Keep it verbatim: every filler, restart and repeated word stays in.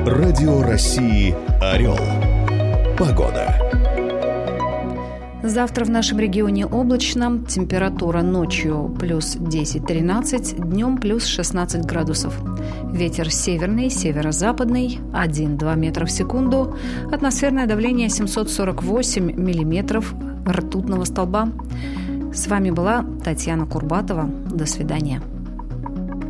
Радио России «Орел». Погода. Завтра в нашем регионе облачно. Температура ночью плюс десять-тринадцать, днем плюс шестнадцать градусов. Ветер северный, северо-западный, один-два метра в секунду. Атмосферное давление семьсот сорок восемь миллиметров ртутного столба. С вами была Татьяна Курбатова. До свидания.